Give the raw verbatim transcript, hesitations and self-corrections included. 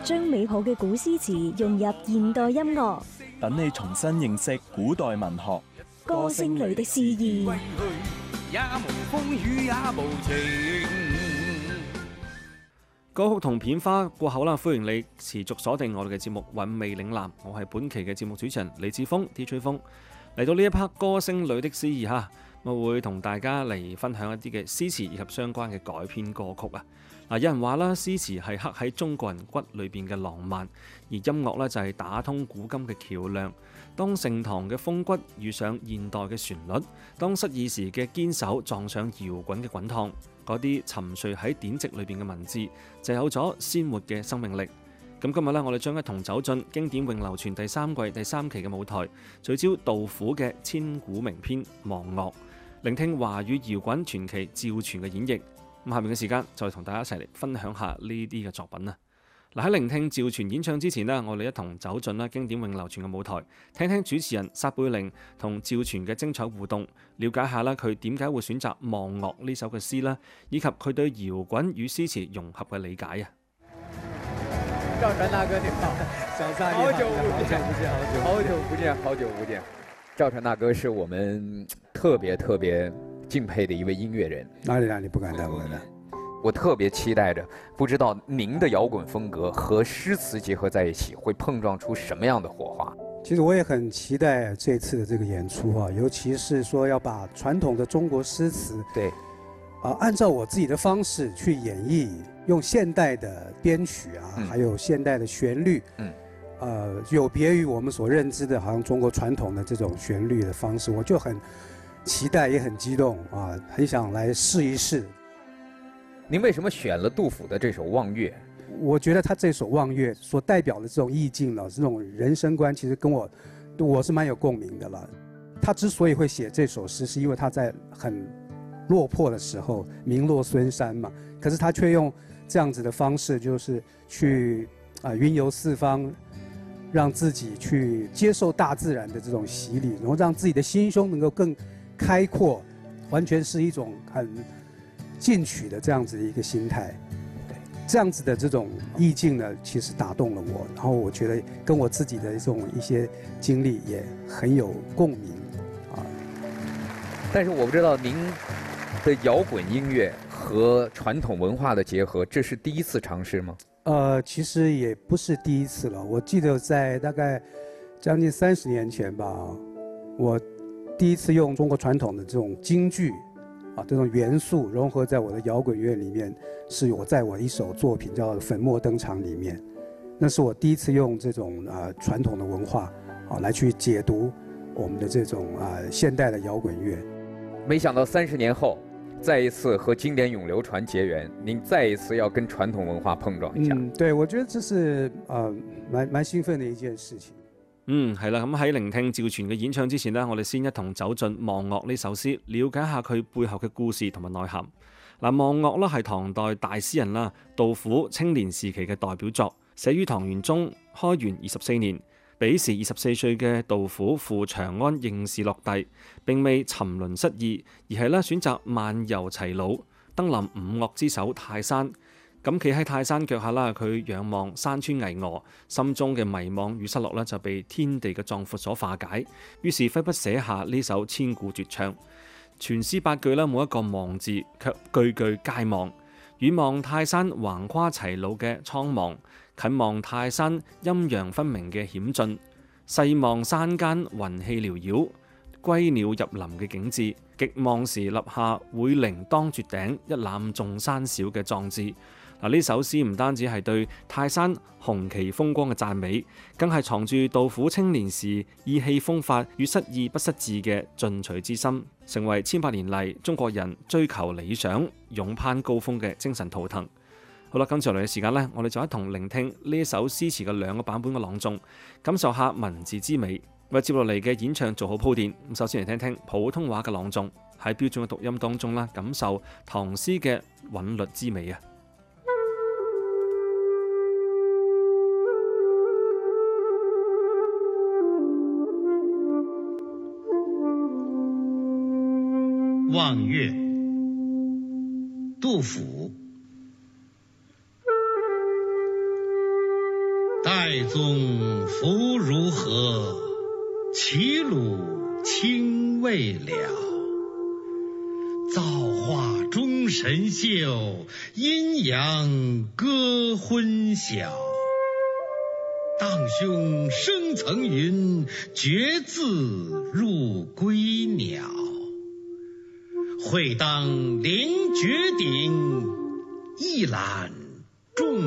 將美好嘅古詩詞融入現代音樂， 等你重新認識古代文學。 歌聲裏的詩意。 也無風雨也無情。 歌曲同片花過後啦，歡迎你持續鎖定我哋嘅節目《韻味嶺南》，我係本期嘅節目主持人李志峰 D J 風。嚟到呢一 part 歌聲裏的詩意哈，我會同大家嚟分享一啲嘅詩詞以及相關嘅改編歌曲啊。嗱，有人話啦，詩詞係刻喺中國人骨裏邊嘅浪漫，而音樂咧就係打通古今嘅橋梁。當盛唐嘅風骨遇上現代嘅旋律，當失意時嘅堅守撞上搖滾嘅滾燙，嗰啲沉睡喺典籍裏邊嘅文字就有咗鮮活嘅生命力。咁今日咧，我哋將一同走進經典詠流傳第三季第三期嘅舞台，聚焦杜甫嘅千古名篇《望岳》，聆聽華語搖滾傳奇趙傳嘅演繹。咁下面嘅時間就同大家一齊嚟分享下呢啲嘅作品啦。嗱，喺聆聽趙傳演唱之前呢，我哋一同走進啦經典詠流傳嘅舞台，聽聽主持人撒貝寧同趙傳嘅精彩互動，了解下啦佢點解會選擇《望岳》呢首嘅詩啦，以及佢對搖滾與詩詞融合嘅理解啊。 趙傳大哥你好，小撒你好，好久不見，好久不見，好久不見。趙傳大哥是我們特別特別敬佩的一位音樂人。 哪裡哪裡不敢當，不敢當。 我特別期待着，不知道您的搖滾風格和詩詞結合在一起，會碰撞出什麼樣的火花？ 其實我也很期待這次的這個演出啊，尤其是說要把傳統的中國詩詞， 對， 啊，按照我自己的方式去演繹，用現代的編曲啊，嗯、還有現代的旋律，嗯，呃，有別於我們所認知的，好像中國傳統的這種旋律的方式，我就很期待，也很激動啊，很想來試一試。 您為什麼選了杜甫的這首《望岳》？ 我覺得他這首《望岳》所代表的這種意境呢，這種人生觀，其實跟我，我是蠻有共鳴的了。他之所以會寫這首詩，是因為他在很落魄的時候，名落孫山嘛。可是他卻用這樣子的方式，就是去啊雲遊四方，讓自己去接受大自然的這種洗禮，然後讓自己的心胸能夠更開闊，完全是一種很進取的這樣子的一個心態。對，這樣子的這種意境呢，其實打動了我，然後我覺得跟我自己的這種一些經歷也很有共鳴啊。 但是我不知道您的搖滾音樂和傳統文化的結合，這是第一次嘗試嗎？ 呃，其實也不是第一次了。我記得在大概將近三十年前吧，我第一次用中國傳統的這種京劇啊，這種元素融合在我的搖滾樂裡面，是我在我一首作品叫《粉墨登場》裡面，那是我第一次用這種啊傳統的文化啊來去解讀我們的這種啊現代的搖滾樂。 沒想到三十年後，再一次和經典永流傳結緣，您再一次要跟傳統文化碰撞一下。 嗯，對，我覺得這是呃蠻蠻興奮的一件事情。 嗯，係啦，咁喺聆聽趙傳嘅演唱之前呢，我哋先一同走進《望岳》呢首詩，了解下佢背後嘅故事同埋內涵。嗱，《望岳》呢係唐代大詩人啦，杜甫青年時期嘅代表作，寫於唐玄宗開元二十四年。彼時二十四歲嘅杜甫赴長安應試落第，並未沉淪失意，而係咧選擇漫遊齊魯，登臨五岳之首泰山。咁企喺泰山腳下啦，佢仰望山川巍峨，心中嘅迷惘與失落咧就被天地嘅壯闊所化解，於是揮筆寫下呢首千古絕唱。全詩八句啦，每一個望字卻句句皆望。遠望泰山橫跨齊魯嘅蒼茫，近望泰山陰陽分明嘅險峻，細望山間雲氣繚繞，歸鳥入林嘅景致，極望時立下會凌當絕頂，一覽眾山小嘅壯志。嗱，呢首詩唔單止係對泰山雄奇風光嘅讚美，更係藏住杜甫青年時意氣風發與失意不失志嘅進取之心，成為千百年嚟中國人追求理想、勇攀高峰嘅精神圖騰。好啦，今次落嚟嘅時間呢，我哋就一同聆聽呢一首詩詞嘅兩個版本嘅朗誦，感受下文字之美。為接落嚟嘅演唱做好鋪墊，咁首先嚟聽聽普通話嘅朗誦，喺標準嘅讀音當中啦，感受唐詩嘅韻律之美啊！ 望岳，杜甫。 太宗福如何？齐鲁青未了。造化钟神秀，阴阳割昏晓。荡胸生层云，决眦入归鸟。会当凌绝顶，一览众